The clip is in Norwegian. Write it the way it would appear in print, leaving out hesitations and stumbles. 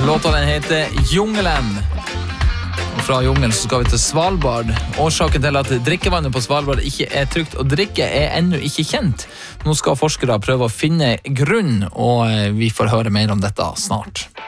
Låta den heter Jungelen. Og fra jungelen så skal vi til Svalbard. Årsaken til at drikkevannet på Svalbard ikke er trygt å drikke ennå ikke kjent. Nå skal forskere prøve å finne grunn, og vi får høre mer om dette snart.